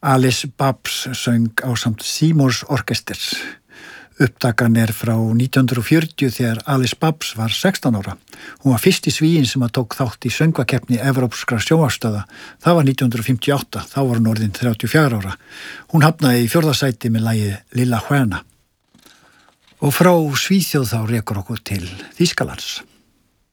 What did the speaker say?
Alice Babs söng ásamt Seymour's Orchestra. Upptakan frá 1940 þegar Alice Babs var 16 ára. Hún var fyrsti Svíinn sem tók þátt í söngvakeppni evrópskra sjónvarpsstöðva. Það var 1958, þá var hún orðin 34 ára. Hún hafnaði í 4. sæti með lagið Lilla Juana. Og frá Svíþjóð þá rekur okkur til Þýskalands.